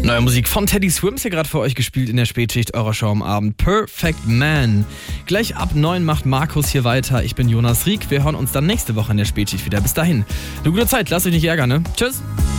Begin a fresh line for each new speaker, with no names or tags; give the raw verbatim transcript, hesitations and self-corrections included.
Neue Musik von Teddy Swims hier gerade für euch gespielt in der Spätschicht eurer Show am Abend. Perfect Man. Gleich ab neun macht Markus hier weiter. Ich bin Jonas Rieck. Wir hören uns dann nächste Woche in der Spätschicht wieder. Bis dahin. Eine gute Zeit. Lasst euch nicht ärgern, ne? Tschüss.